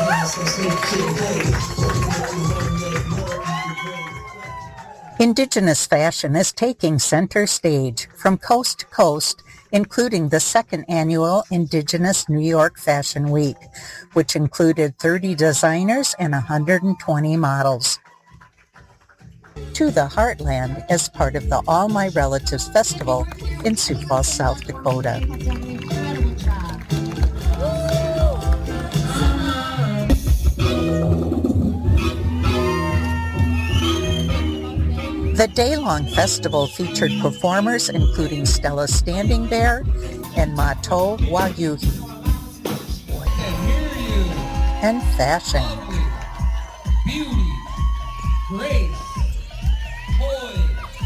Indigenous fashion is taking center stage from coast to coast, including the second annual Indigenous New York Fashion Week, which included 30 designers and 120 models. To the Heartland as part of the All My Relatives Festival in Sioux Falls, South Dakota. The day-long festival featured performers including Stella Standing Bear and Mato Wayuhi. And fashion. Beauty, grace, poise,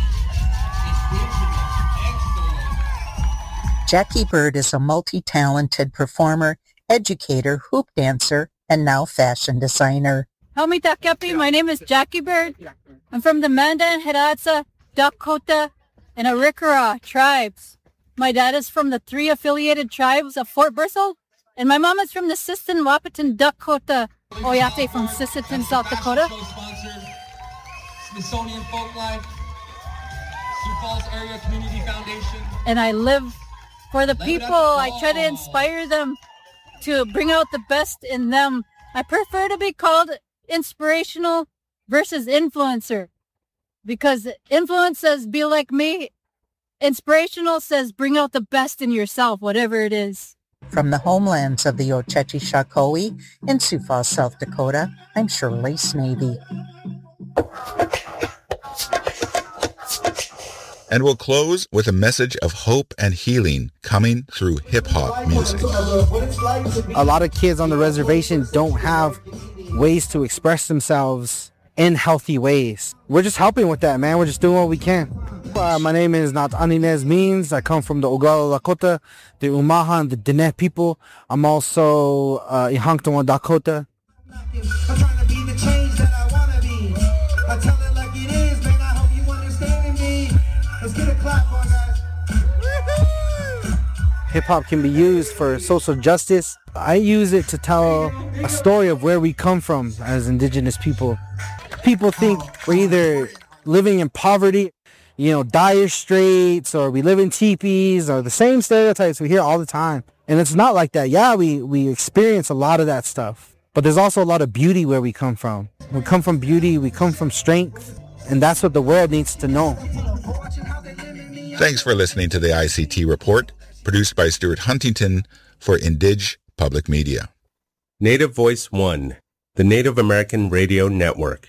excellence. Jackie Bird is a multi-talented performer, educator, hoop dancer, and now fashion designer. Haumita Kepi, my name is Jackie Bird. I'm from the Mandan, Hidatsa, Dakota, and Arikara tribes. My dad is from the 3 affiliated tribes of Fort Berthold, and my mom is from the Sisseton, Wahpeton, Dakota, Oyate from Sisseton, South Dakota. Smithsonian Folklife, Sioux Falls Area Community Foundation. And I live for the people. I try to inspire them to bring out the best in them. I prefer to be called inspirational versus influencer, because influence says be like me. Inspirational says bring out the best in yourself, whatever it is. From the homelands of the Ocechee-Shakowee in Sioux Falls, South Dakota, I'm Shirley Snavy. And we'll close with a message of hope and healing coming through hip-hop music. A lot of kids on the reservation don't have ways to express themselves in healthy ways. We're just helping with that, man. We're just doing what we can. My name is Nat Aninez Means. I come from the Oglala Lakota, the Umaha, and the Diné people. I'm also Ihanktawan Dakota. I'm trying to be the change that I want to be. I tell it like it is, man. I hope you understand me. Let's get a clap on that. Hip-hop can be used for social justice. I use it to tell a story of where we come from as Indigenous people. People think we're either living in poverty, dire straits, or we live in teepees, or the same stereotypes we hear all the time. And it's not like that. Yeah, we experience a lot of that stuff. But there's also a lot of beauty where we come from. We come from beauty, we come from strength, and that's what the world needs to know. Thanks for listening to the ICT Report, produced by Stuart Huntington for Indig Public Media. Native Voice One, the Native American Radio Network.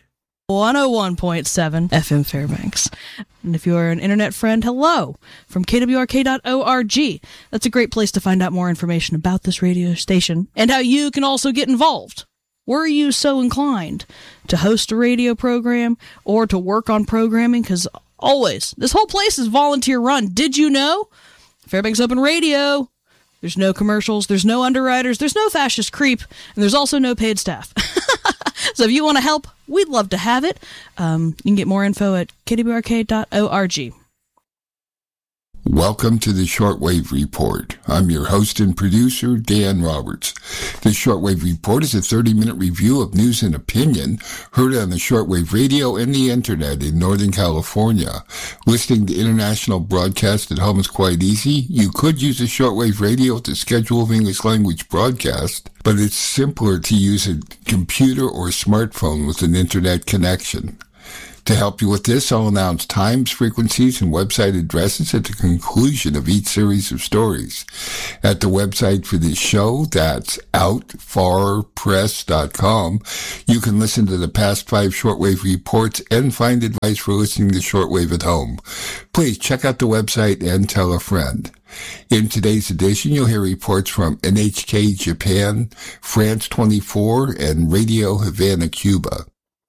101.7 FM Fairbanks. And if you're an internet friend, hello from kwrk.org. That's a great place to find out more information about this radio station and how you can also get involved. Were you so inclined to host a radio program or to work on programming? Because always, this whole place is volunteer run. Did you know? Fairbanks Open Radio. There's no commercials, there's no underwriters, there's no fascist creep, and there's also no paid staff. So if you want to help, we'd love to have it. You can get more info at kwrk.org. Welcome to the Shortwave Report. I'm your host and producer, Dan Roberts. The Shortwave Report is a 30-minute review of news and opinion heard on the shortwave radio and the internet in Northern California. Listening to international broadcasts at home is quite easy. You could use a shortwave radio to schedule English language broadcast, but it's simpler to use a computer or smartphone with an internet connection. To help you with this, I'll announce times, frequencies, and website addresses at the conclusion of each series of stories. At the website for this show, that's outfarpress.com, you can listen to the past 5 shortwave reports and find advice for listening to shortwave at home. Please check out the website and tell a friend. In today's edition, you'll hear reports from NHK Japan, France 24, and Radio Havana, Cuba.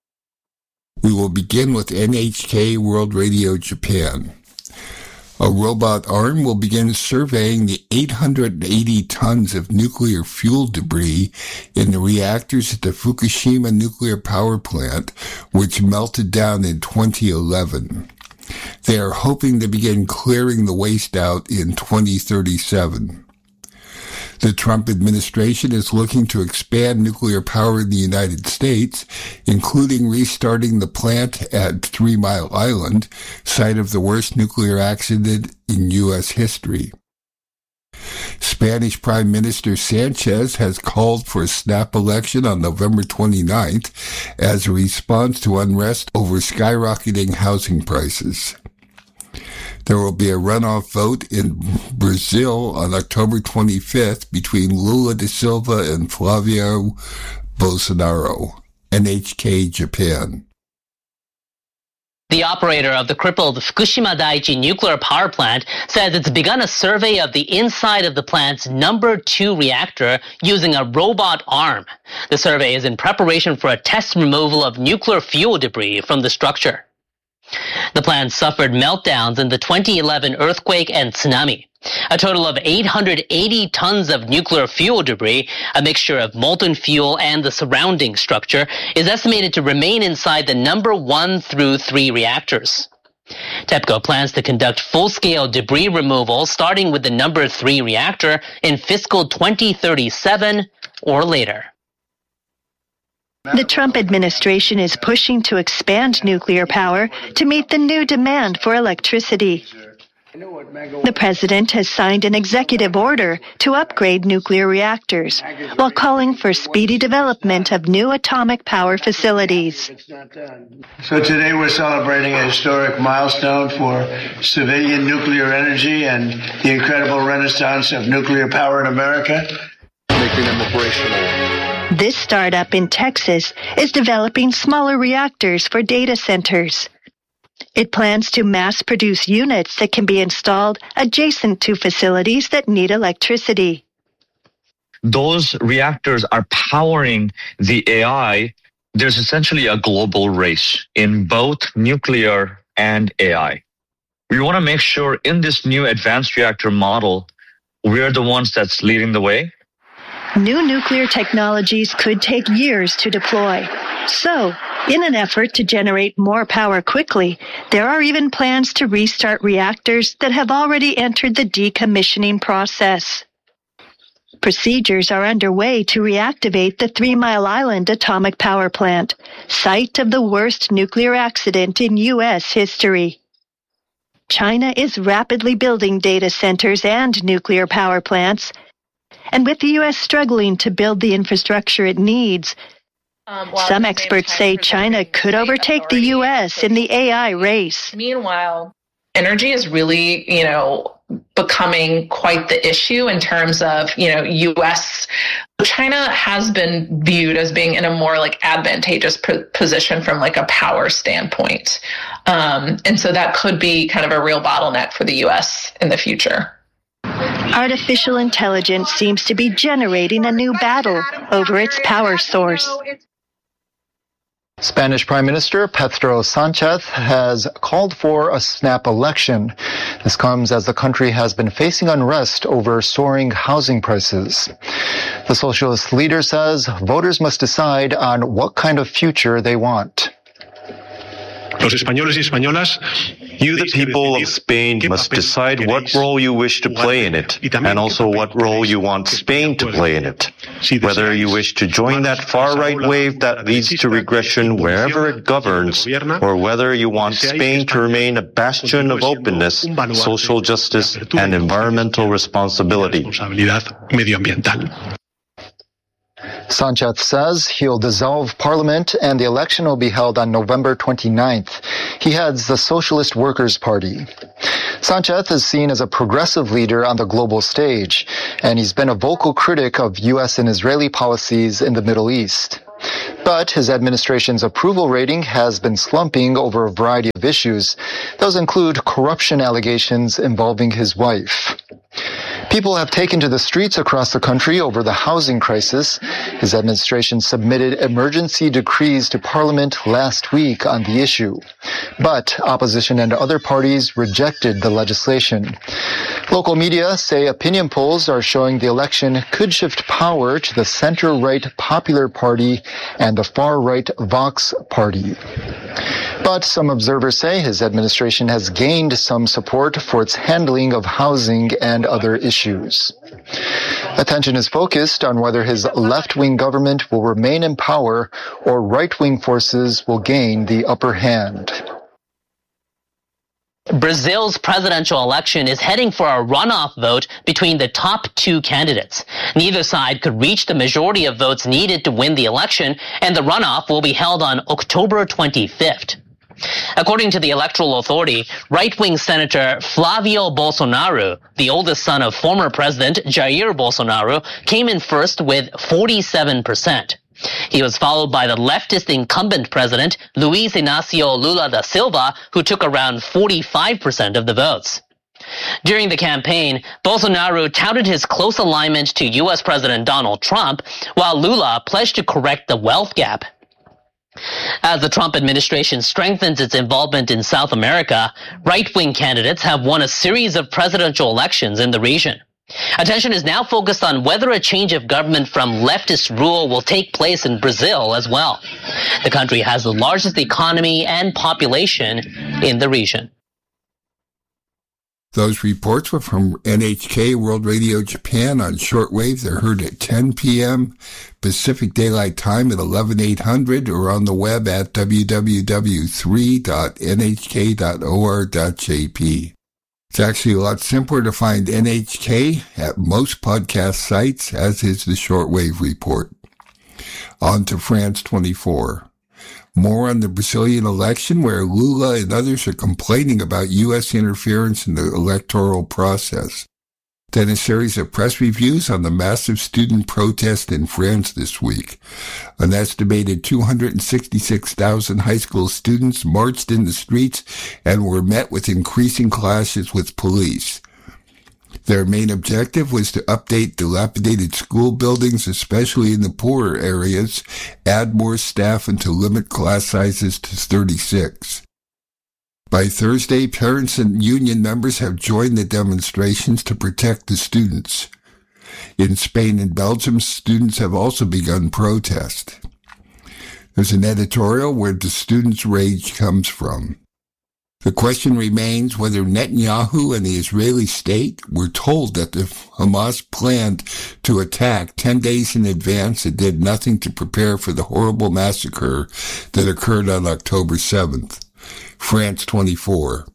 We will begin with NHK World Radio Japan. A robot arm will begin surveying the 880 tons of nuclear fuel debris in the reactors at the Fukushima nuclear power plant, which melted down in 2011. They are hoping to begin clearing the waste out in 2037. The Trump administration is looking to expand nuclear power in the United States, including restarting the plant at 3 Mile Island, site of the worst nuclear accident in U.S. history. Spanish Prime Minister Sanchez has called for a snap election on November 29th as a response to unrest over skyrocketing housing prices. There will be a runoff vote in Brazil on October 25th between Lula da Silva and Flavio Bolsonaro. NHK Japan. The operator of the crippled Fukushima Daiichi nuclear power plant says it's begun a survey of the inside of the plant's number 2 reactor using a robot arm. The survey is in preparation for a test removal of nuclear fuel debris from the structure. The plant suffered meltdowns in the 2011 earthquake and tsunami. A total of 880 tons of nuclear fuel debris, a mixture of molten fuel and the surrounding structure, is estimated to remain inside the number 1 through 3 reactors. TEPCO plans to conduct full-scale debris removal starting with the number 3 reactor in fiscal 2037 or later. The Trump administration is pushing to expand nuclear power to meet the new demand for electricity. The president has signed an executive order to upgrade nuclear reactors while calling for speedy development of new atomic power facilities. So today we're celebrating a historic milestone for civilian nuclear energy and the incredible renaissance of nuclear power in America. Making them operational. This startup in Texas is developing smaller reactors for data centers. It plans to mass-produce units that can be installed adjacent to facilities that need electricity. Those reactors are powering the AI. There's essentially a global race in both nuclear and AI. We want to make sure in this new advanced reactor model, we're the ones that's leading the way. New nuclear technologies could take years to deploy. So, in an effort to generate more power quickly, there are even plans to restart reactors that have already entered the decommissioning process. Procedures are underway to reactivate the 3 Mile Island atomic power plant, site of the worst nuclear accident in U.S. history. China is rapidly building data centers and nuclear power plants, and with the U.S. struggling to build the infrastructure it needs, some experts say China could overtake the U.S. in the AI race. Meanwhile, energy is really, becoming quite the issue in terms of, U.S. China has been viewed as being in a more advantageous position from a power standpoint. And so that could be kind of a real bottleneck for the U.S. in the future. Artificial intelligence seems to be generating a new battle over its power source. Spanish Prime Minister Pedro Sanchez has called for a snap election. This comes as the country has been facing unrest over soaring housing prices. The socialist leader says voters must decide on what kind of future they want. You, the people of Spain, must decide what role you wish to play in it, and also what role you want Spain to play in it. Whether you wish to join that far-right wave that leads to regression wherever it governs, or whether you want Spain to remain a bastion of openness, social justice, and environmental responsibility. Sanchez says he'll dissolve parliament and the election will be held on November 29th. He heads the Socialist Workers' Party. Sanchez is seen as a progressive leader on the global stage, and he's been a vocal critic of U.S. and Israeli policies in the Middle East. But his administration's approval rating has been slumping over a variety of issues. Those include corruption allegations involving his wife. People have taken to the streets across the country over the housing crisis. His administration submitted emergency decrees to Parliament last week on the issue. But opposition and other parties rejected the legislation. Local media say opinion polls are showing the election could shift power to the center-right Popular Party and the far-right Vox Party. But some observers say his administration has gained some support for its handling of housing and other issues. Attention is focused on whether his left-wing government will remain in power or right-wing forces will gain the upper hand. Brazil's presidential election is heading for a runoff vote between the top two candidates. Neither side could reach the majority of votes needed to win the election, and the runoff will be held on October 25th. According to the Electoral Authority, right-wing Senator Flavio Bolsonaro, the oldest son of former President Jair Bolsonaro, came in first with 47%. He was followed by the leftist incumbent president, Luiz Inácio Lula da Silva, who took around 45% of the votes. During the campaign, Bolsonaro touted his close alignment to U.S. President Donald Trump, while Lula pledged to correct the wealth gap. As the Trump administration strengthens its involvement in South America, right-wing candidates have won a series of presidential elections in the region. Attention is now focused on whether a change of government from leftist rule will take place in Brazil as well. The country has the largest economy and population in the region. Those reports were from NHK World Radio Japan on shortwave. They're heard at 10 p.m. Pacific Daylight Time at 11/800 or on the web at www.3.nhk.or.jp. It's actually a lot simpler to find NHK at most podcast sites, as is the shortwave report. On to France 24. More on the Brazilian election, where Lula and others are complaining about U.S. interference in the electoral process. Then a series of press reviews on the massive student protest in France this week. An estimated 266,000 high school students marched in the streets and were met with increasing clashes with police. Their main objective was to update dilapidated school buildings, especially in the poorer areas, add more staff, and to limit class sizes to 36. By Thursday, parents and union members have joined the demonstrations to protect the students. In Spain and Belgium, students have also begun protest. There's an editorial where the students' rage comes from. The question remains whether Netanyahu and the Israeli state were told that the Hamas planned to attack 10 days in advance and did nothing to prepare for the horrible massacre that occurred on October 7th. France 24.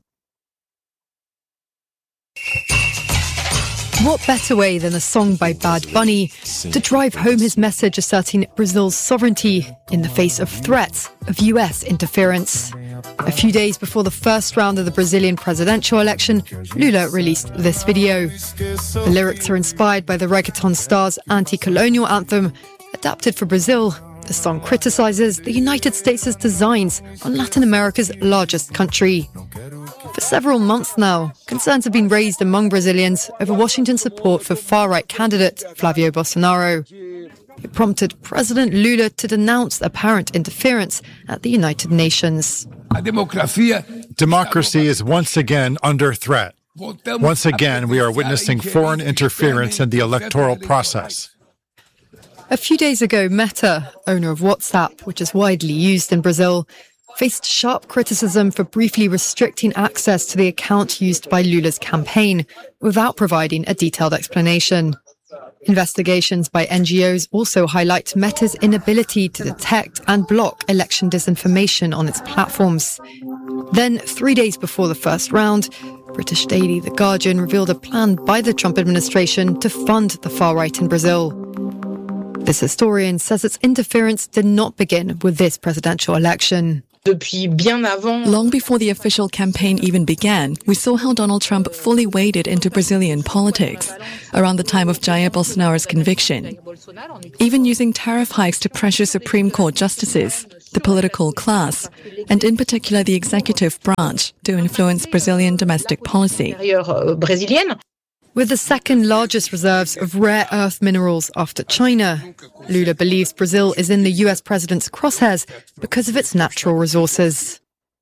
What better way than a song by Bad Bunny to drive home his message asserting Brazil's sovereignty in the face of threats of US interference? A few days before the first round of the Brazilian presidential election, Lula released this video. The lyrics are inspired by the reggaeton star's anti-colonial anthem, adapted for Brazil. The song criticizes the United States' designs on Latin America's largest country. For several months now, concerns have been raised among Brazilians over Washington's support for far-right candidate Flavio Bolsonaro. It prompted President Lula to denounce apparent interference at the United Nations. Democracy is once again under threat. Once again, we are witnessing foreign interference in the electoral process. A few days ago, Meta, owner of WhatsApp, which is widely used in Brazil, faced sharp criticism for briefly restricting access to the account used by Lula's campaign without providing a detailed explanation. Investigations by NGOs also highlight Meta's inability to detect and block election disinformation on its platforms. Then, 3 days before the first round, British daily The Guardian revealed a plan by the Trump administration to fund the far right in Brazil. This historian says its interference did not begin with this presidential election. Long before the official campaign even began, we saw how Donald Trump fully waded into Brazilian politics around the time of Jair Bolsonaro's conviction, even using tariff hikes to pressure Supreme Court justices, the political class, and in particular the executive branch to influence Brazilian domestic policy. With the second largest reserves of rare earth minerals after China, Lula believes Brazil is in the US president's crosshairs because of its natural resources.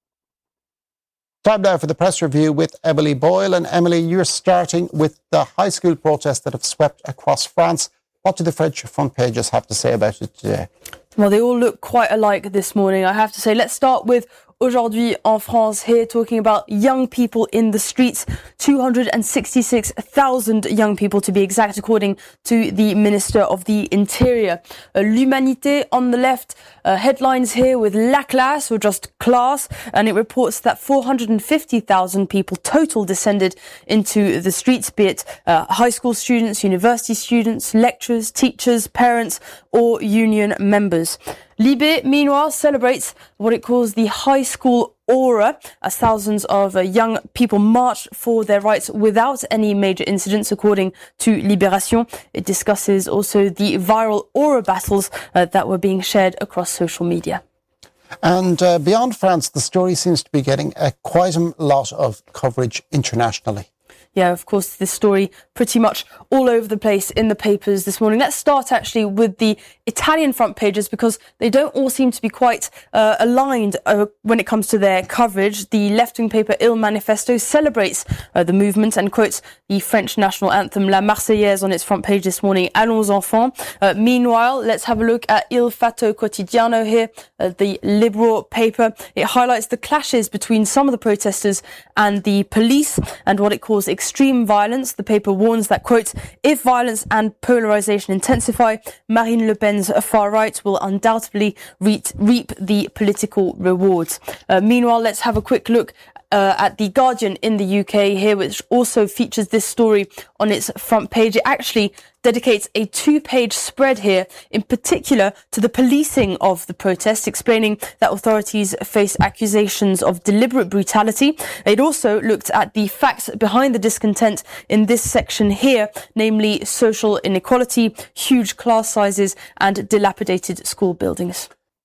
Time now for the press review with Emily Boyle. And Emily, you're starting with the high school protests that have swept across France. What do the French front pages have to say about it today? Well, they all look quite alike this morning, I have to say. Let's start with aujourd'hui en France, here talking about young people in the streets. 266,000 young people to be exact, according to the Minister of the Interior. L'Humanité on the left, headlines here with La Classe, or just class, and it reports that 450,000 people total descended into the streets, be it high school students, university students, lecturers, teachers, parents, or union members. Libé, meanwhile, celebrates what it calls the high school aura, as thousands of young people marched for their rights without any major incidents, according to Libération. It discusses also the viral aura battles that were being shared across social media. And beyond France, the story seems to be getting quite a lot of coverage internationally. Yeah, of course, this story pretty much all over the place in the papers this morning. Let's start actually with the Italian front pages, because they don't all seem to be quite aligned when it comes to their coverage. The left-wing paper Il Manifesto celebrates the movement and quotes the French national anthem La Marseillaise on its front page this morning, Allons enfants. Meanwhile, let's have a look at Il Fatto Quotidiano here, the liberal paper. It highlights the clashes between some of the protesters and the police and what it calls extreme violence. The paper warns that, quote, if violence and polarization intensify, Marine Le Pen's far right will undoubtedly reap the political rewards. Meanwhile, let's have a quick look at The Guardian in the UK here, which also features this story on its front page. It actually dedicates a 2-page spread here, in particular to the policing of the protests, explaining that authorities face accusations of deliberate brutality. It also looked at the facts behind the discontent in this section here, namely social inequality, huge class sizes, and dilapidated school buildings.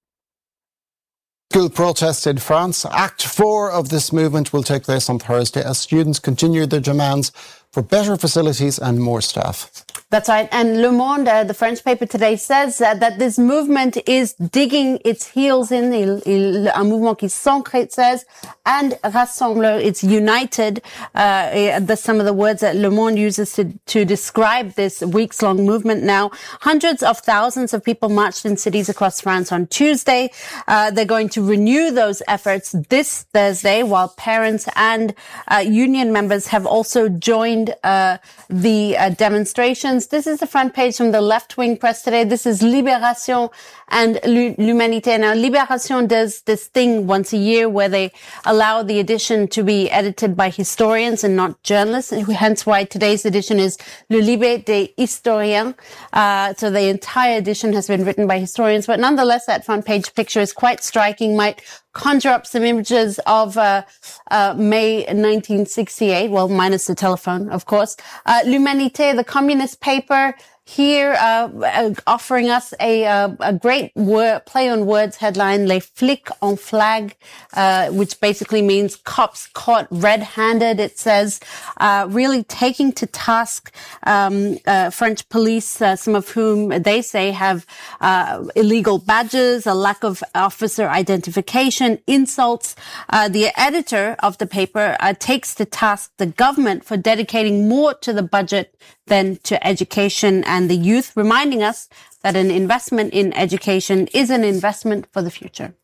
School protests in France. Act 4 of this movement will take place on Thursday as students continue their demands for better facilities and more staff. That's right. And Le Monde, the French paper today, says that this movement is digging its heels in. Un mouvement qui s'ancre, it says, and rassemble. It's united. Some of the words that Le Monde uses to describe this weeks-long movement now. Hundreds of thousands of people marched in cities across France on Tuesday. They're going to renew those efforts this Thursday, while parents and union members have also joined the demonstrations. This is the front page from the left-wing press today. This is Libération and L'Humanité. Now, Libération does this thing once a year where they allow the edition to be edited by historians and not journalists, hence why today's edition is Le Libé des Historiens. So the entire edition has been written by historians, but nonetheless, that front page picture is quite striking, might conjure up some images of May 1968, well, minus the telephone, of course. L'Humanité, the communist paper, here offering us a great play on words headline, Les flics en flag, which basically means cops caught red-handed. It says really taking to task French police, some of whom they say have illegal badges, a lack of officer identification, insults. The editor of the paper takes to task the government for dedicating more to the budget than to education and the youth, reminding us that an investment in education is an investment for the future.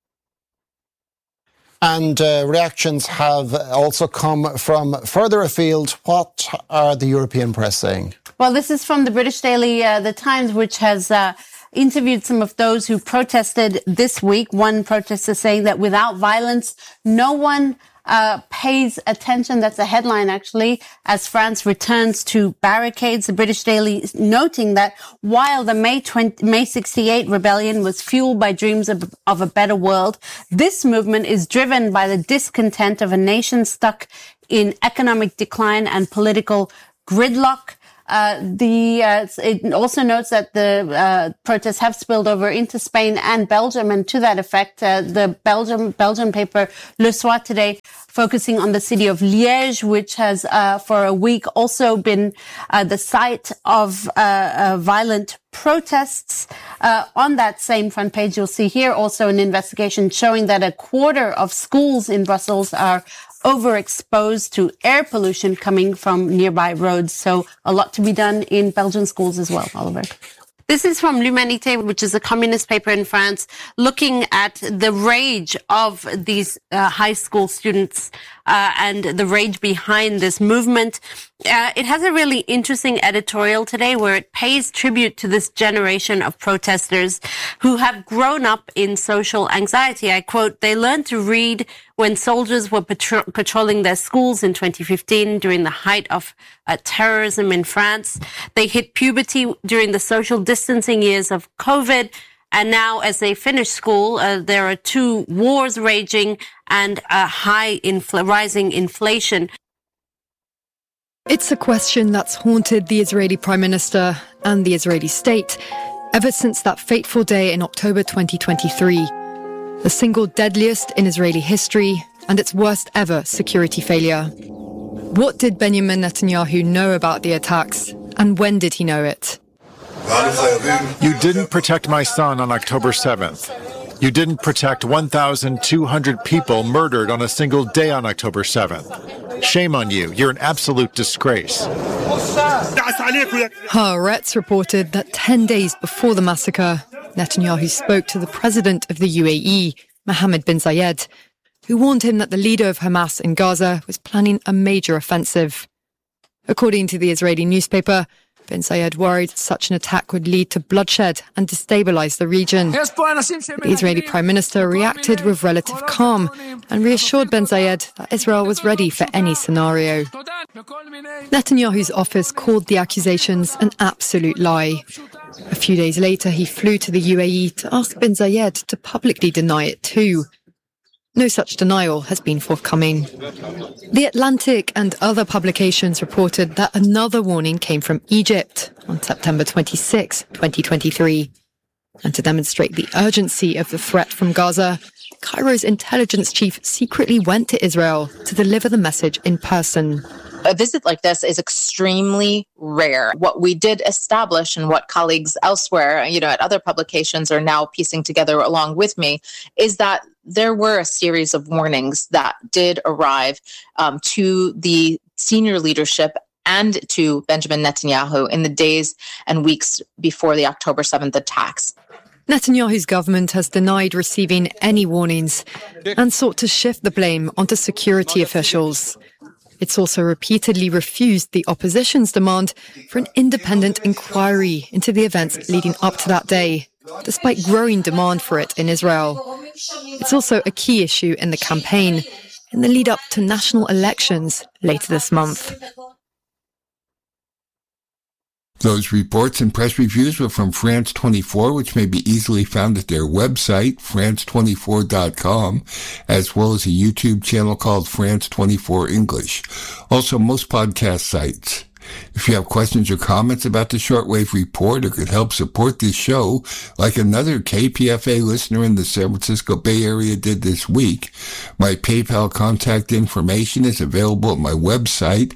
And reactions have also come from further afield. What are the European press saying? Well, this is from the British daily The Times, which has interviewed some of those who protested this week. One protester saying that without violence, no one pays attention. That's a headline, actually, as France returns to barricades. The British Daily noting that while the May 68 rebellion was fueled by dreams of a better world, this movement is driven by the discontent of a nation stuck in economic decline and political gridlock. It also notes that the protests have spilled over into Spain and Belgium, and to that effect, the Belgian paper Le Soir today focusing on the city of Liège, which has for a week also been the site of violent protests. On that same front page, you'll see here also an investigation showing that a quarter of schools in Brussels are overexposed to air pollution coming from nearby roads. So a lot to be done in Belgian schools as well, Oliver. This is from L'Humanité, which is a communist paper in France, looking at the rage of these high school students and the rage behind this movement. It has a really interesting editorial today where it pays tribute to this generation of protesters who have grown up in social anxiety. I quote, "They learned to read when soldiers were patrolling their schools in 2015 during the height of terrorism in France. They hit puberty during the social distancing years of COVID. And now, as they finish school, there are 2 wars raging and a rising inflation." It's a question that's haunted the Israeli Prime Minister and the Israeli state ever since that fateful day in October 2023, the single deadliest in Israeli history and its worst ever security failure. What did Benjamin Netanyahu know about the attacks, and when did he know it? You didn't protect my son on October 7th. You didn't protect 1,200 people murdered on a single day on October 7th. Shame on you. You're an absolute disgrace. Haaretz reported that 10 days before the massacre, Netanyahu spoke to the president of the UAE, Mohammed bin Zayed, who warned him that the leader of Hamas in Gaza was planning a major offensive. According to the Israeli newspaper, bin Zayed worried such an attack would lead to bloodshed and destabilize the region. The Israeli Prime Minister reacted with relative calm and reassured bin Zayed that Israel was ready for any scenario. Netanyahu's office called the accusations an absolute lie. A few days later, he flew to the UAE to ask bin Zayed to publicly deny it too. No such denial has been forthcoming. The Atlantic and other publications reported that another warning came from Egypt on September 26, 2023. And to demonstrate the urgency of the threat from Gaza, Cairo's intelligence chief secretly went to Israel to deliver the message in person. A visit like this is extremely rare. What we did establish and what colleagues elsewhere, at other publications are now piecing together along with me, is that there were a series of warnings that did arrive to the senior leadership and to Benjamin Netanyahu in the days and weeks before the October 7th attacks. Netanyahu's government has denied receiving any warnings and sought to shift the blame onto security officials. It's also repeatedly refused the opposition's demand for an independent inquiry into the events leading up to that day, despite growing demand for it in Israel. It's also a key issue in the campaign in the lead up to national elections later this month. Those reports and press reviews were from France 24, which may be easily found at their website, france24.com, as well as a YouTube channel called France 24 English. Also, most podcast sites. If you have questions or comments about the Shortwave Report or could help support this show, like another KPFA listener in the San Francisco Bay Area did this week, my PayPal contact information is available at my website,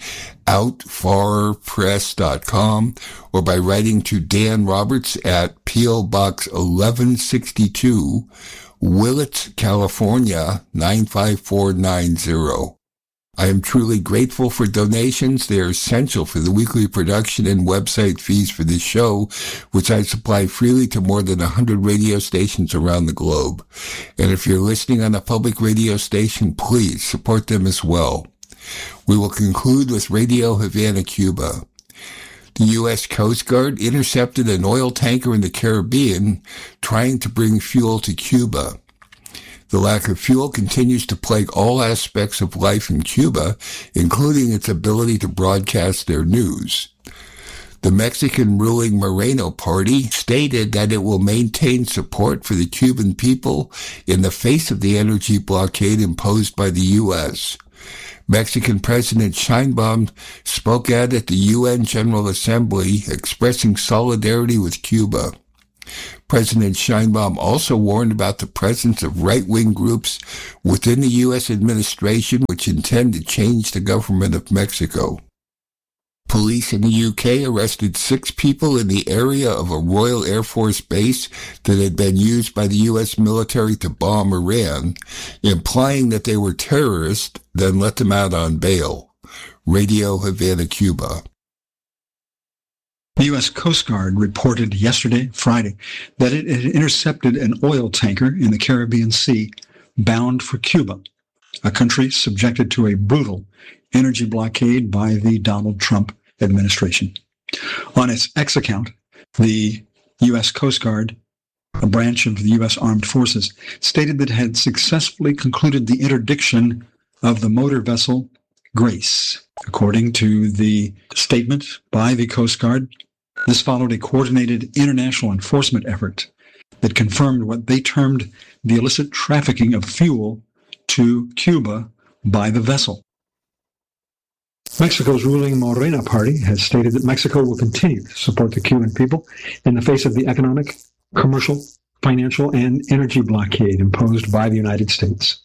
outfarpress.com, or by writing to Dan Roberts at P.O. Box 1162, Willits, California, 95490. I am truly grateful for donations. They are essential for the weekly production and website fees for this show, which I supply freely to more than 100 radio stations around the globe. And if you're listening on a public radio station, please support them as well. We will conclude with Radio Havana, Cuba. The U.S. Coast Guard intercepted an oil tanker in the Caribbean trying to bring fuel to Cuba. The lack of fuel continues to plague all aspects of life in Cuba, including its ability to broadcast their news. The Mexican ruling Moreno Party stated that it will maintain support for the Cuban people in the face of the energy blockade imposed by the U.S. Mexican President Sheinbaum spoke out at the UN General Assembly expressing solidarity with Cuba. President Sheinbaum also warned about the presence of right-wing groups within the U.S. administration which intend to change the government of Mexico. Police in the UK arrested 6 people in the area of a Royal Air Force base that had been used by the U.S. military to bomb Iran, implying that they were terrorists, then let them out on bail. Radio Havana, Cuba. The U.S. Coast Guard reported yesterday, Friday, that it had intercepted an oil tanker in the Caribbean Sea bound for Cuba, a country subjected to a brutal energy blockade by the Donald Trump administration. On its X account, the U.S. Coast Guard, a branch of the U.S. Armed Forces, stated that it had successfully concluded the interdiction of the motor vessel Grace. According to the statement by the Coast Guard, this followed a coordinated international enforcement effort that confirmed what they termed the illicit trafficking of fuel to Cuba by the vessel. Mexico's ruling Morena party has stated that Mexico will continue to support the Cuban people in the face of the economic, commercial, financial, and energy blockade imposed by the United States.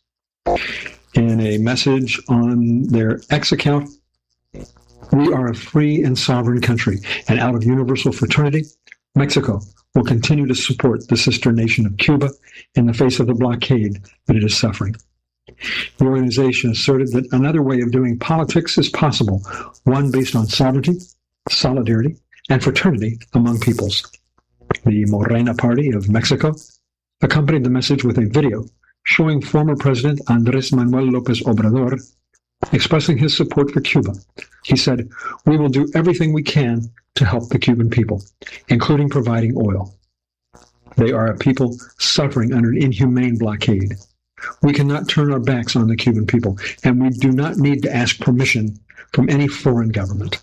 In a message on their X account, "We are a free and sovereign country, and out of universal fraternity, Mexico will continue to support the sister nation of Cuba in the face of the blockade that it is suffering." The organization asserted that another way of doing politics is possible, one based on sovereignty, solidarity, and fraternity among peoples. The Morena Party of Mexico accompanied the message with a video showing former President Andrés Manuel López Obrador expressing his support for Cuba. He said, "We will do everything we can to help the Cuban people, including providing oil. They are a people suffering under an inhumane blockade. We cannot turn our backs on the Cuban people, and we do not need to ask permission from any foreign government."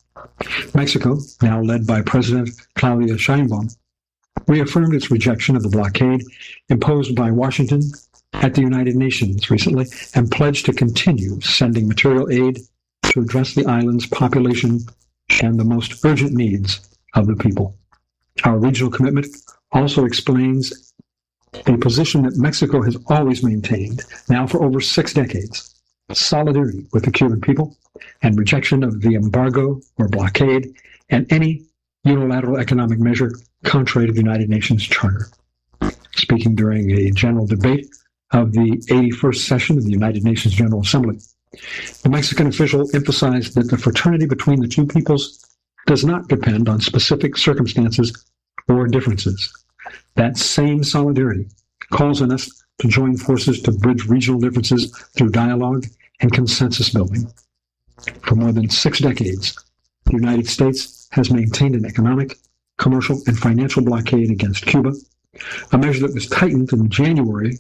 Mexico, now led by President Claudia Sheinbaum, reaffirmed its rejection of the blockade imposed by Washington at the United Nations recently and pledged to continue sending material aid to address the island's population and the most urgent needs of the people. Our regional commitment also explains a position that Mexico has always maintained, now for over 6 decades: solidarity with the Cuban people and rejection of the embargo or blockade and any unilateral economic measure contrary to the United Nations Charter. Speaking during a general debate of the 81st session of the United Nations General Assembly, the Mexican official emphasized that the fraternity between the two peoples does not depend on specific circumstances or differences. That same solidarity calls on us to join forces to bridge regional differences through dialogue and consensus building. For more than 6 decades, the United States has maintained an economic, commercial, and financial blockade against Cuba, a measure that was tightened in January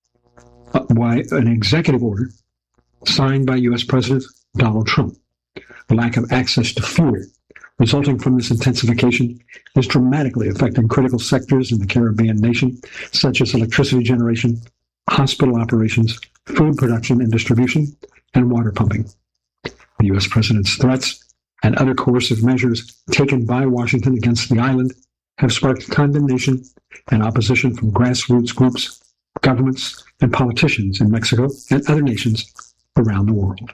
by an executive order signed by U.S. President Donald Trump. The lack of access to fuel resulting from this intensification is dramatically affecting critical sectors in the Caribbean nation, such as electricity generation, hospital operations, food production and distribution, and water pumping. The U.S. President's threats and other coercive measures taken by Washington against the island have sparked condemnation and opposition from grassroots groups, governments, and politicians in Mexico and other nations around the world.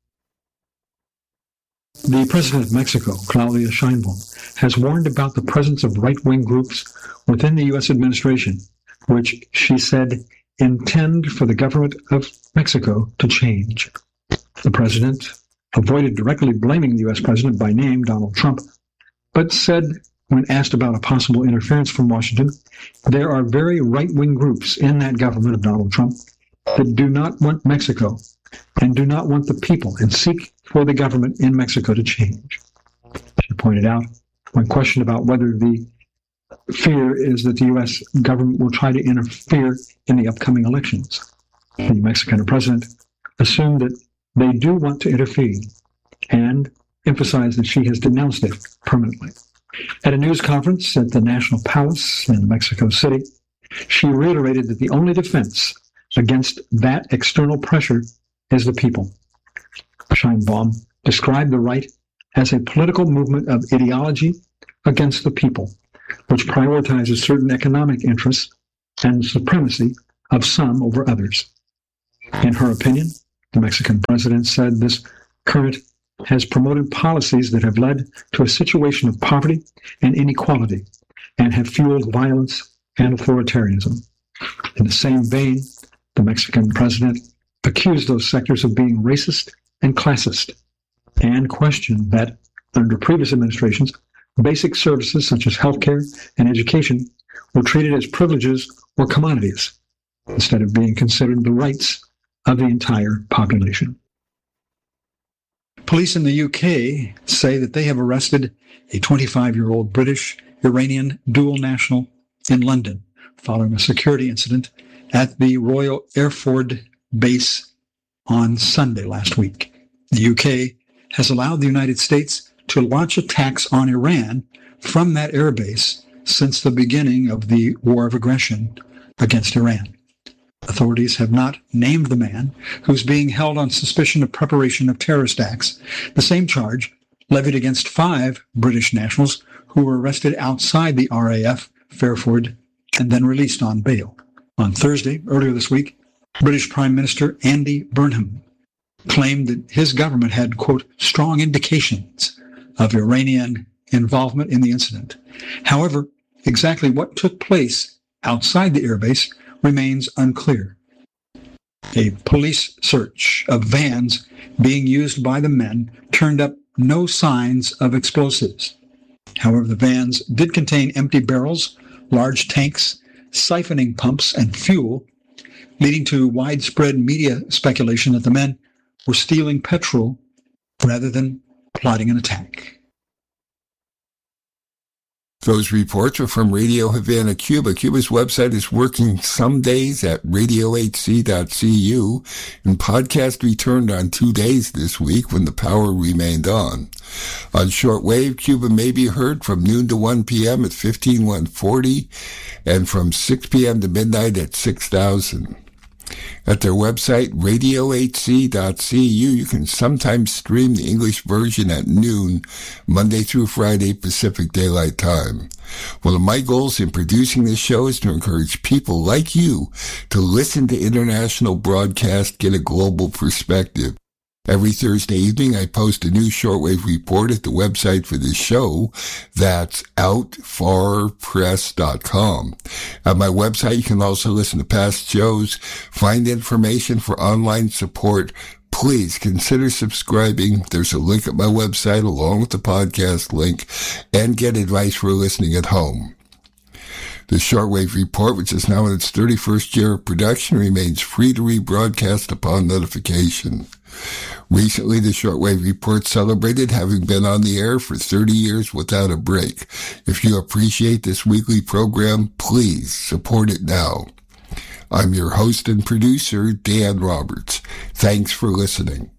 The President of Mexico, Claudia Sheinbaum, has warned about the presence of right-wing groups within the U.S. administration, which she said intend for the government of Mexico to change. The President avoided directly blaming the U.S. President by name, Donald Trump, but said, when asked about a possible interference from Washington, there are very right-wing groups in that government of Donald Trump that do not want Mexico and do not want the people and seek for the government in Mexico to change. She pointed out, when questioned about whether the fear is that the U.S. government will try to interfere in the upcoming elections, the Mexican president assumed that they do want to intervene and emphasized that she has denounced it permanently. At a news conference at the National Palace in Mexico City, she reiterated that the only defense against that external pressure is the people. Sheinbaum described the right as a political movement of ideology against the people, which prioritizes certain economic interests and the supremacy of some over others. In her opinion, the Mexican president said this current has promoted policies that have led to a situation of poverty and inequality and have fueled violence and authoritarianism. In the same vein, the Mexican president accused those sectors of being racist and classist and questioned that, under previous administrations, Basic services such as healthcare and education were treated as privileges or commodities instead of being considered the rights of the entire population. Police in the UK say that they have arrested a 25-year-old British Iranian dual national in London following a security incident at the Royal Airford base on Sunday last week. The UK has allowed the United States to launch attacks on Iran from that airbase since the beginning of the war of aggression against Iran. Authorities have not named the man who's being held on suspicion of preparation of terrorist acts, the same charge levied against 5 British nationals who were arrested outside the RAF Fairford and then released on bail. On Thursday, earlier this week, British Prime Minister Andy Burnham claimed that his government had, quote, strong indications of Iranian involvement in the incident. However, exactly what took place outside the airbase remains unclear. A police search of vans being used by the men turned up no signs of explosives. However, the vans did contain empty barrels, large tanks, siphoning pumps, and fuel, leading to widespread media speculation that the men were stealing petrol rather than plotting an attack. Those reports are from Radio Havana, Cuba. Cuba's website is working some days at radiohc.cu, and podcast returned on 2 days this week when the power remained on. On shortwave, Cuba may be heard from noon to 1 p.m. at 15140 and from 6 p.m. to midnight at 6000. At their website, radiohc.cu, you can sometimes stream the English version at noon, Monday through Friday, Pacific Daylight Time. One of my goals in producing this show is to encourage people like you to listen to international broadcast, get a global perspective. Every Thursday evening, I post a new shortwave report at the website for this show. That's outfarpress.com. At my website, you can also listen to past shows, find information for online support. Please consider subscribing. There's a link at my website along with the podcast link, and get advice for listening at home. The Shortwave Report, which is now in its 31st year of production, remains free to rebroadcast upon notification. Recently, the Shortwave Report celebrated having been on the air for 30 years without a break. If you appreciate this weekly program, please support it now. I'm your host and producer, Dan Roberts. Thanks for listening.